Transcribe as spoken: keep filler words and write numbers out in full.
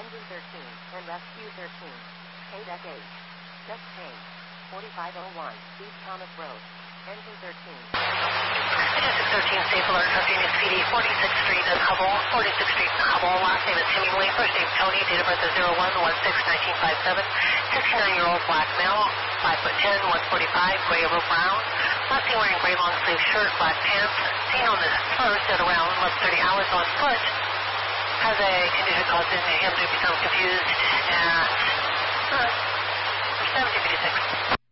Engine thirteen, and Rescue thirteen. Paid at eight. Just paid. forty-five oh one, East Thomas Road. Engine thirteen. Majestic thirteen, safe alert, trusting is P D, forty-sixth Street in Hubble, forty-sixth Street in Hubble, last name is Hemingway, first name Tony, date of birth is zero one one six nineteen fifty-seven, sixty-nine-year-old black male, five foot ten, one forty-five, gray over brown, last seen wearing gray long sleeve shirt, black pants, seen on the first at around eleven thirty hours on foot, has a condition causing him to become confused at uh, seventeen fifty-six.